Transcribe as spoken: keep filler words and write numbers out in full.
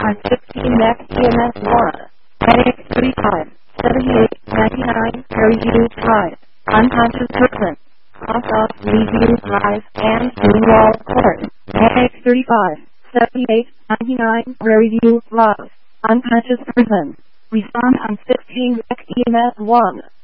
on fifteen next E M S one. Headache thirty-five, seventy-eight, ninety-nine, review five. Unconscious person. Cross off review five and wall court. Headache thirty-five, seventy-eight, ninety-nine, review five. Unconscious person. Respond on fifteen next E M S one.